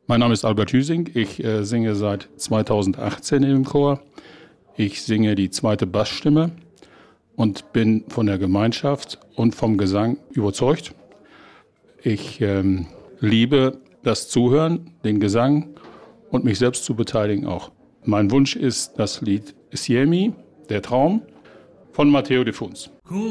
Mein Name ist Albert Hüsing. Ich singe seit 2018 im Chor. Ich singe die zweite Bassstimme und bin von der Gemeinschaft und vom Gesang überzeugt. Ich liebe das Zuhören, den Gesang und mich selbst zu beteiligen auch. Mein Wunsch ist das Lied Siemi, der Traum, von Matteo de Funs.